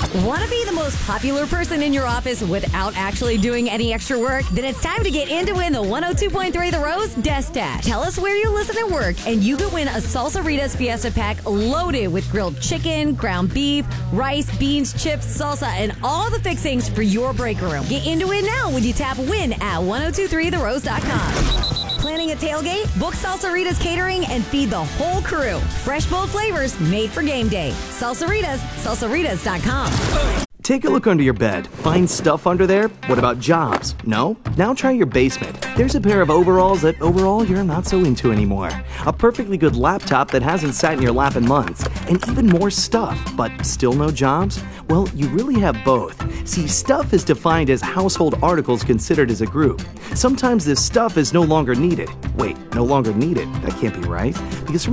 Want to be the most popular person in your office without actually doing any extra work? Then it's time to get in to win the 102.3 The Rose Desk Dash. Tell us where you listen at work, and you could win a Salsaritas Fiesta Pack loaded with grilled chicken, ground beef, rice, beans, chips, salsa, and all the fixings for your break room. Get into it now when you tap win at 1023therose.com. Planning a tailgate? Book Salsaritas Catering and feed the whole crew. Fresh, bold flavors made for game day. Salsaritas, salsaritas.com. Take a look under your bed. Find stuff under there? What about jobs? No? Now try your basement. There's a pair of overalls that overall you're not so into anymore. A perfectly good laptop that hasn't sat in your lap in months. And even more stuff, but still no jobs? Well, you really have both. See, stuff is defined as household articles considered as a group. Sometimes this stuff is no longer needed. Wait, no longer needed? That can't be right. Because